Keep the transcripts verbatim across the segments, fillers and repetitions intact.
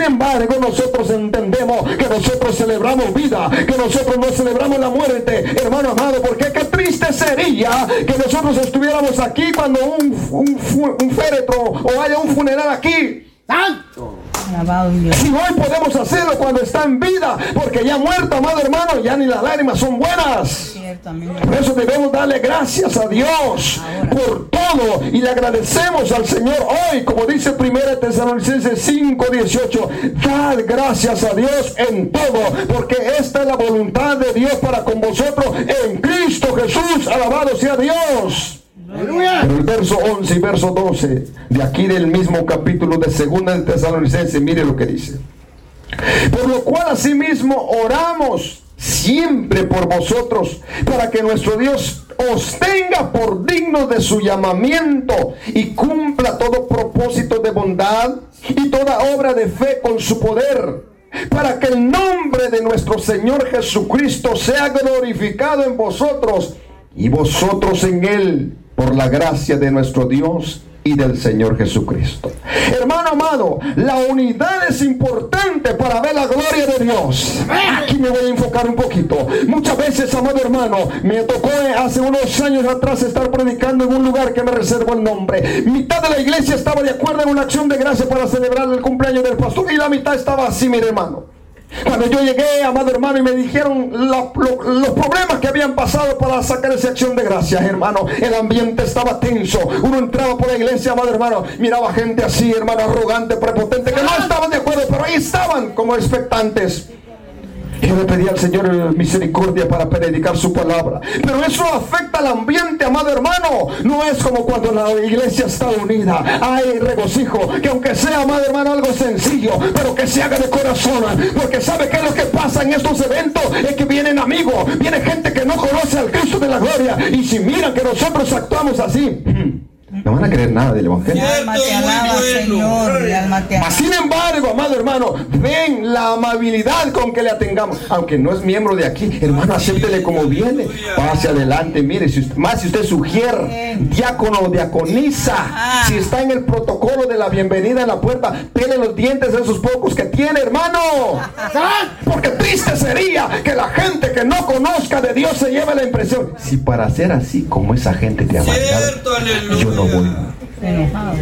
embargo, nosotros entendemos que nosotros celebramos vida, que nosotros no celebramos la muerte, hermano amado, porque qué triste sería que nosotros estuviéramos aquí cuando un, un, un féretro o haya un funeral aquí. ¡Santo! Si hoy podemos hacerlo cuando está en vida, porque ya muerto, amado hermano, ya ni las lágrimas son buenas. Por eso debemos darle gracias a Dios por todo, y le agradecemos al Señor hoy, como dice primera Tesalonicenses cinco dieciocho, dad gracias a Dios en todo, porque esta es la voluntad de Dios para con vosotros en Cristo Jesús. Alabado sea Dios. Pero el verso once y verso doce de aquí del mismo capítulo de segunda de Tesalonicenses, mire lo que dice: por lo cual asimismo oramos siempre por vosotros, para que nuestro Dios os tenga por dignos de su llamamiento y cumpla todo propósito de bondad y toda obra de fe con su poder, para que el nombre de nuestro Señor Jesucristo sea glorificado en vosotros y vosotros en Él, por la gracia de nuestro Dios y del Señor Jesucristo. Hermano amado, la unidad es importante para ver la gloria de Dios. Aquí me voy a enfocar un poquito. Muchas veces, amado hermano, me tocó hace unos años atrás estar predicando en un lugar que me reservo el nombre. Mitad de la iglesia estaba de acuerdo en una acción de gracia para celebrar el cumpleaños del pastor, y la mitad estaba así, mire hermano. Cuando yo llegué, amado hermano, y me dijeron la, lo, los problemas que habían pasado para sacar esa acción de gracias, hermano, el ambiente estaba tenso. Uno entraba por la iglesia, amado hermano, miraba gente así, hermano, arrogante, prepotente, que no estaban de acuerdo, pero ahí estaban como expectantes. Yo le pedí al Señor misericordia para predicar su palabra, pero eso afecta al ambiente, amado hermano. No es como cuando la iglesia está unida. Hay regocijo, que aunque sea, amado hermano, algo sencillo, pero que se haga de corazón, porque ¿sabe qué es lo que pasa en estos eventos? Es que vienen amigos, viene gente que no conoce al Cristo de la gloria, y si miran que nosotros actuamos así, no van a creer nada del evangelio. Mas, sin embargo, amado hermano, ven la amabilidad con que le atengamos. Aunque no es miembro de aquí, hermano, acéptele como viene. Pase adelante, mire, si usted, más si usted sugiere, diácono o diaconisa, si está en el protocolo de la bienvenida en la puerta, pele los dientes de esos pocos que tiene, hermano. Porque triste sería que la gente que no conozca de Dios se lleve la impresión: si para ser así como esa gente te amargada, yo no voy. Enojados.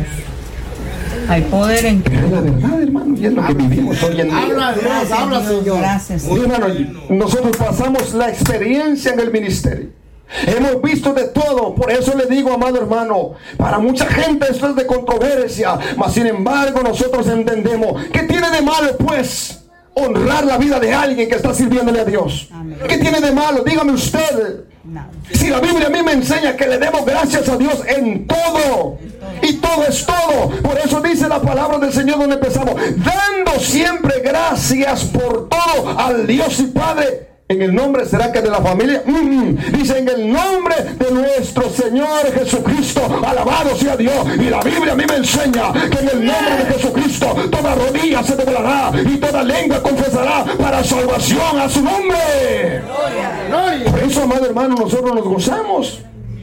Hay poder en... Pero es la verdad, hermano, y es lo que vivimos hoy en día. Habla Dios, habla Señor. Gracias. Sí, hermano, nosotros pasamos la experiencia en el ministerio. Hemos visto de todo. Por eso le digo, amado hermano, para mucha gente esto es de controversia, mas sin embargo nosotros entendemos que tiene de malo, pues, honrar la vida de alguien que está sirviéndole a Dios. Amén. ¿Qué tiene de malo? Dígame usted. No. Si la Biblia a mí me enseña que le demos gracias a Dios en todo, y todo es todo. Por eso dice la palabra del Señor donde empezamos: dando siempre gracias por todo al Dios y Padre. En el nombre, ¿será que de la familia? Mm, dice: en el nombre de nuestro Señor Jesucristo, alabado sea Dios. Y la Biblia a mí me enseña que en el nombre de Jesucristo toda rodilla se doblará y toda lengua confesará para salvación a su nombre. Gloria, gloria. Por eso, amado hermano, nosotros nos gozamos.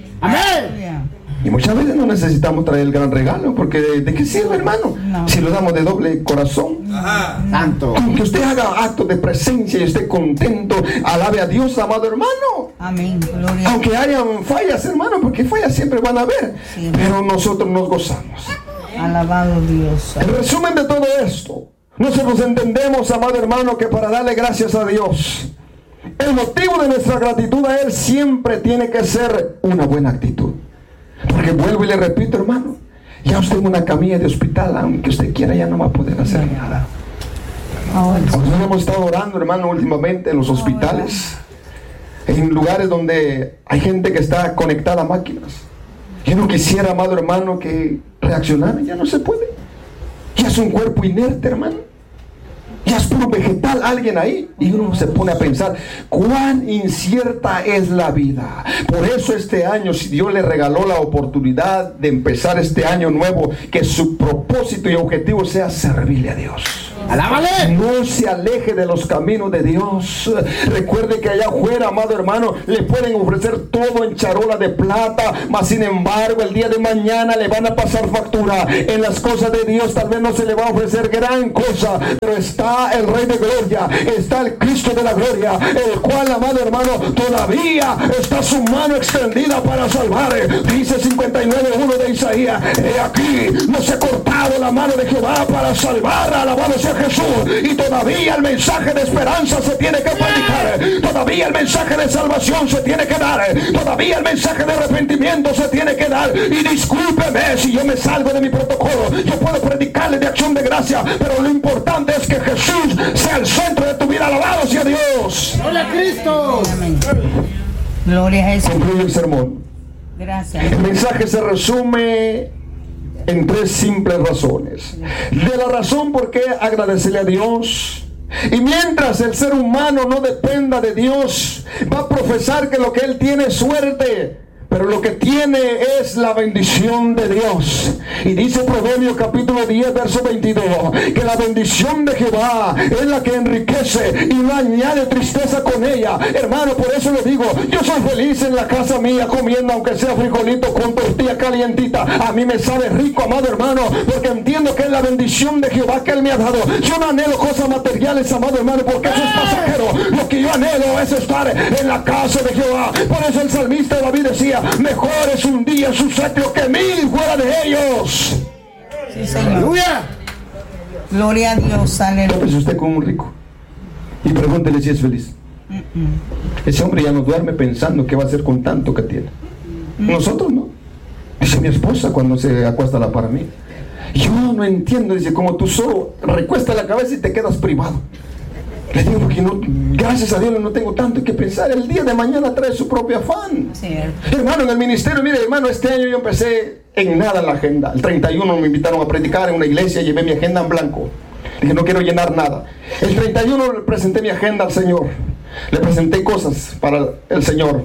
Amén. Y muchas veces no necesitamos traer el gran regalo, porque ¿de, de qué sirve, hermano? No. Si lo damos de doble corazón. Ajá. Tanto. Aunque usted haga actos de presencia y esté contento, alabe a Dios, amado hermano. Amén. Gloria. Aunque hayan fallas, hermano, porque fallas siempre van a haber, sí, pero nosotros nos gozamos. Alabado Dios. En resumen de todo esto, nosotros entendemos, amado hermano, que para darle gracias a Dios, el motivo de nuestra gratitud a Él siempre tiene que ser una buena actitud. Porque vuelvo y le repito, hermano, ya usted en una camilla de hospital, aunque usted quiera, ya no va a poder hacer nada. Nosotros hemos estado orando, hermano, últimamente en los hospitales, en lugares donde hay gente que está conectada a máquinas. Yo no quisiera, amado hermano, que reaccionara. Ya no se puede. Ya es un cuerpo inerte, hermano. Ya es puro vegetal alguien ahí. Y uno se pone a pensar cuán incierta es la vida. Por eso este año, si Dios le regaló la oportunidad de empezar este año nuevo, que su propósito y objetivo sea servirle a Dios. ¡Alábale! No se aleje de los caminos de Dios. Recuerde que allá afuera, amado hermano, le pueden ofrecer todo en charola de plata, mas sin embargo el día de mañana le van a pasar factura. En las cosas de Dios tal vez no se le va a ofrecer gran cosa, pero está el Rey de Gloria, está el Cristo de la Gloria, el cual, amado hermano, todavía está su mano extendida para salvar. Dice cincuenta y nueve uno de Isaías: he aquí, no se ha cortado la mano de Jehová para salvar. Alabado sea Jesús. Y todavía el mensaje de esperanza se tiene que predicar, todavía el mensaje de salvación se tiene que dar, todavía el mensaje de arrepentimiento se tiene que dar. Y discúlpeme si yo me salgo de mi protocolo, yo puedo predicarle de acción de gracia, pero lo importante es que Jesús sea el centro de tu vida. Alabado sea Dios. ¡Gloria a Cristo! Amén. Gloria a Jesús. Concluye el sermón. Gracias. El mensaje se resume en tres simples razones. De la razón por qué agradecerle a Dios. Y mientras el ser humano no dependa de Dios, va a profesar que lo que él tiene es suerte, pero lo que tiene es la bendición de Dios. Y dice Proverbios capítulo diez verso veintidós, que la bendición de Jehová es la que enriquece y no añade tristeza con ella. Hermano, por eso le digo, yo soy feliz en la casa mía comiendo aunque sea frijolito con tortilla calientita. A mí me sabe rico, amado hermano, porque entiendo que es la bendición de Jehová que él me ha dado. Yo no anhelo cosas materiales, amado hermano, porque eso es pasajero. Lo que yo anhelo es estar en la casa de Jehová. Por eso el salmista David decía: mejor es un día en su sitio que mil fuera de ellos. Sí, Señor. ¡Aleluya! Gloria a Dios, aleluya. Tópese usted con un rico y pregúntele si es feliz. Mm-mm. Ese hombre ya no duerme pensando qué va a hacer con tanto que tiene. Mm. Nosotros no. Dice mi esposa cuando se acuesta a la par mí: yo no entiendo, dice, como tú solo recuestas la cabeza y te quedas privado. Le digo, porque no, gracias a Dios no tengo tanto que pensar. El día de mañana trae su propio afán. Sí. Hermano, en el ministerio, mire hermano, este año yo empecé en nada en la agenda. El treinta y uno me invitaron a predicar en una iglesia, llevé mi agenda en blanco. Dije, no quiero llenar nada. El treinta y uno le presenté mi agenda al Señor. Le presenté cosas para el Señor.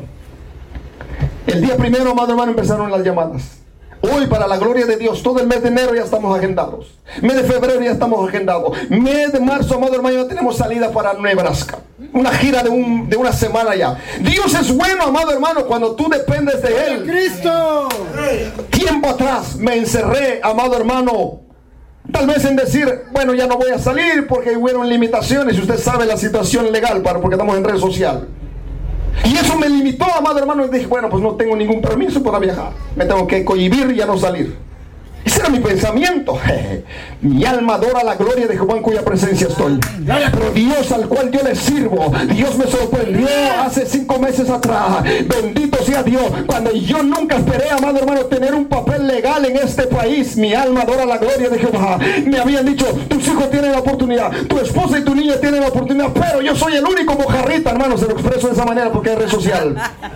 El día primero, amado hermano, empezaron las llamadas. Hoy, para la gloria de Dios, todo el mes de enero ya estamos agendados. Mes de febrero ya estamos agendados. Mes de marzo, amado hermano, ya tenemos salida para Nebraska. Una gira de, un, de una semana ya. Dios es bueno, amado hermano, cuando tú dependes de Él. ¡Cristo! Tiempo atrás me encerré, amado hermano, tal vez en decir, bueno, ya no voy a salir porque hubo limitaciones. Y usted sabe la situación legal, para, porque estamos en red social. Y eso me limitó, amado hermano, y dije, bueno, pues no tengo ningún permiso para viajar. Me tengo que cohibir y ya no salir. Ese era mi pensamiento. Mi alma adora la gloria de Jehová en cuya presencia estoy. Pero Dios al cual yo le sirvo, Dios me sorprendió hace cinco meses atrás. Bendito sea Dios. Cuando yo nunca esperé, amado hermano, tener un papel legal en este país. Mi alma adora la gloria de Jehová. Me habían dicho, tus hijos tienen la oportunidad, tu esposa y tu niña tienen la oportunidad, pero yo soy el único mojarrita, hermano. Se lo expreso de esa manera porque es red social.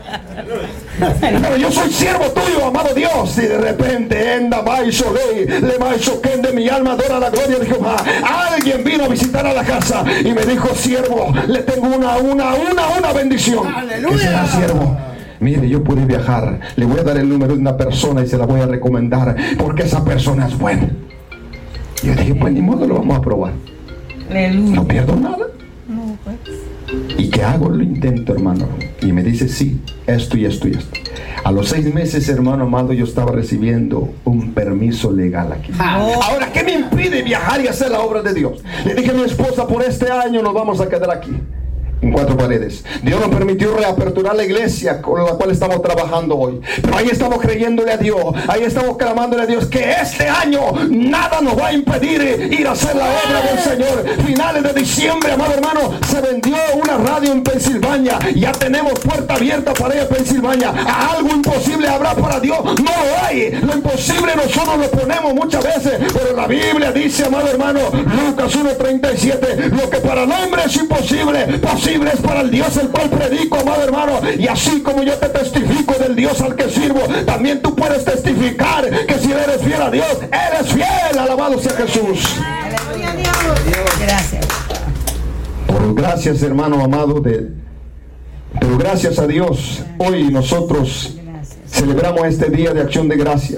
Pero yo soy siervo tuyo, amado Dios. Y de repente, enda, va y solei, le va y soquen de mi alma adora la gloria de Jehová. Alguien vino a visitar a la casa y me dijo, siervo, le tengo una, una, una, una bendición. ¡Aleluya! ¿Qué será, siervo? Mire, yo pude viajar, le voy a dar el número de una persona y se la voy a recomendar porque esa persona es buena. Y yo dije, pues ni modo, lo vamos a probar. Aleluya. No pierdo nada. No, pues. ¿Y qué hago? Lo intento, hermano. Y me dice, sí, esto y esto y esto. A los seis meses, hermano amado, yo estaba recibiendo un permiso legal aquí. Oh. Ahora, ¿qué me impide viajar y hacer la obra de Dios? Le dije a mi esposa, por este año nos vamos a quedar aquí, en cuatro paredes. Dios nos permitió reaperturar la iglesia con la cual estamos trabajando hoy. Pero ahí estamos creyéndole a Dios, ahí estamos clamándole a Dios que este año nada nos va a impedir ir a hacer la obra del Señor. Finales de diciembre, amado hermano, se vendió una radio en Pensilvania. Ya tenemos puerta abierta para ir a Pensilvania. ¿A algo imposible habrá para Dios? No lo hay. Lo imposible nosotros lo ponemos muchas veces, pero la Biblia dice, amado hermano, Lucas uno treinta y siete, lo que para el hombre es imposible, posible es para el Dios el cual predico, amado hermano. Y así como yo te testifico del Dios al que sirvo, también tú puedes testificar que si eres fiel a Dios, eres fiel. Alabado sea Jesús. Aleluya, Dios. Gracias. Por gracias, hermano amado, de, pero gracias a Dios, hoy nosotros celebramos este día de acción de gracias.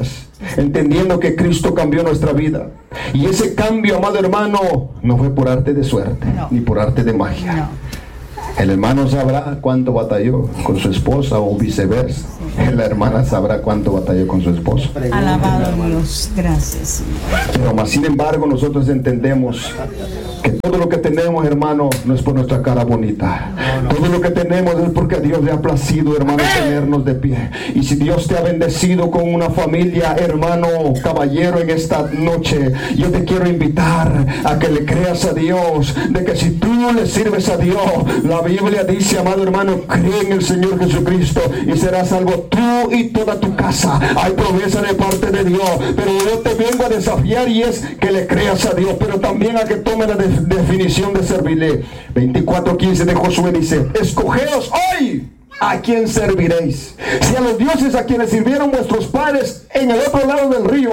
entendiendo que Cristo cambió nuestra vida. Y ese cambio, amado hermano, no fue por arte de suerte, no. ni por arte de magia. No. El hermano sabrá cuánto batalló con su esposa o viceversa. La hermana sabrá cuánto batalló con su esposo. Alabado Dios, gracias. Pero más sin embargo nosotros entendemos que todo lo que tenemos, hermano, no es por nuestra cara bonita. Todo lo que tenemos es porque a Dios le ha placido, hermano, tenernos de pie. Y si Dios te ha bendecido con una familia, hermano, caballero, en esta noche, yo te quiero invitar a que le creas a Dios, de que si tú le sirves a Dios, la Biblia dice, amado hermano, cree en el Señor Jesucristo y serás salvo tú y toda tu casa. Hay promesa de parte de Dios, pero yo te vengo a desafiar y es que le creas a Dios, pero también a que tome la de definición de servirle. veinticuatro quince de Josué dice: escogeos hoy a quién serviréis, si a los dioses a quienes sirvieron vuestros padres en el otro lado del río,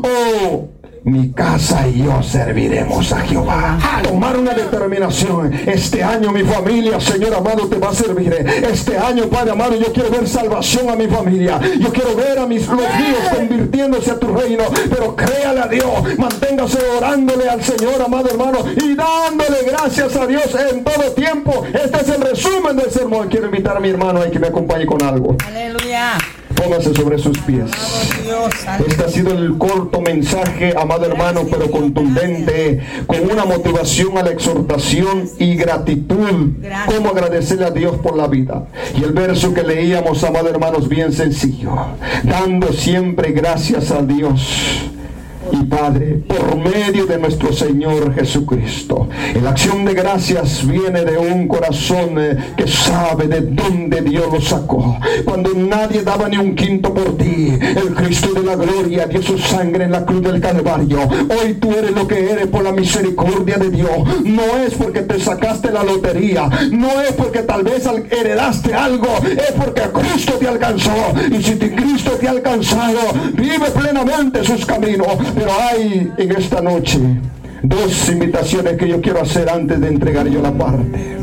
o mi casa y yo serviremos a Jehová. Tomar una determinación. Este año mi familia, Señor amado, te va a servir. Este año, Padre amado, yo quiero ver salvación a mi familia. Yo quiero ver a mis los míos convirtiéndose a tu reino. Pero créale a Dios, manténgase orándole al Señor, amado hermano, y dándole gracias a Dios en todo tiempo. Este es el resumen del sermón. Quiero invitar a mi hermano a que me acompañe con algo. Aleluya. Póngase sobre sus pies. Este ha sido el corto mensaje, amado hermano, pero contundente, con una motivación a la exhortación y gratitud. Cómo agradecerle a Dios por la vida. Y el verso que leíamos, amado hermano, es bien sencillo: dando siempre gracias a Dios y Padre por medio de nuestro Señor Jesucristo. La acción de gracias viene de un corazón eh, que sabe de dónde Dios lo sacó. Cuando nadie daba ni un quinto por ti, el Cristo de la gloria dio su sangre en la cruz del Calvario. Hoy tú eres lo que eres por la misericordia de Dios. No es porque te sacaste la lotería, no es porque tal vez heredaste algo, es porque Cristo te alcanzó. Y si Cristo te ha alcanzado, vive plenamente sus caminos. Pero hay en esta noche dos invitaciones que yo quiero hacer antes de entregar yo la parte.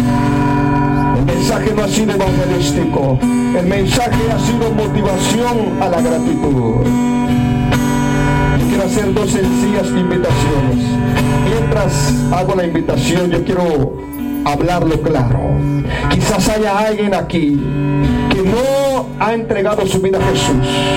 El mensaje no ha sido evangelístico, el mensaje ha sido motivación a la gratitud. Yo quiero hacer dos sencillas invitaciones. Mientras hago la invitación, yo quiero hablarlo claro. Quizás haya alguien aquí que no ha entregado su vida a Jesús.